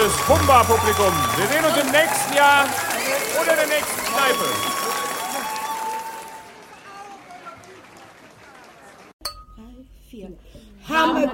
liebes Humba-Publikum. Wir sehen uns im nächsten Jahr oder der nächsten Kneipe. Hammer